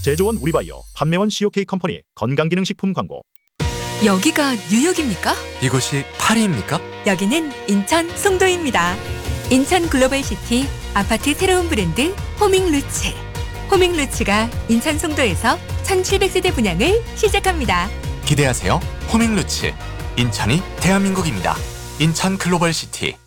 제조원 우리바이오, 판매원 COK 컴퍼니 건강기능식품 광고. 여기가 뉴욕입니까? 이곳이 파리입니까? 여기는 인천 송도입니다. 인천 글로벌시티 아파트 새로운 브랜드 호밍루츠. 호밍루츠가 인천 송도에서 1700세대 분양을 시작합니다. 기대하세요. 호밍루츠. 인천이 대한민국입니다. 인천 글로벌시티.